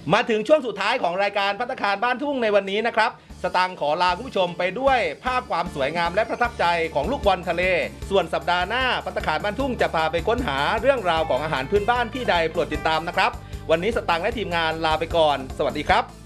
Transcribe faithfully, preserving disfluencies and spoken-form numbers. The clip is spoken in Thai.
มาถึงช่วงสุดท้ายของรายการภัตตาคารบ้านทุ่งในวันนี้นะครับสตางค์ขอลาคุณผู้ชมไปด้วยภาพความสวยงามและประทับใจของลูกบอลทะเลส่วนสัปดาห์หน้าภัตตาคารบ้านทุ่งจะพาไปค้นหาเรื่องราวของอาหารพื้นบ้านที่ใดโปรดติดตามนะครับวันนี้สตางค์และทีมงานลาไปก่อนสวัสดีครับ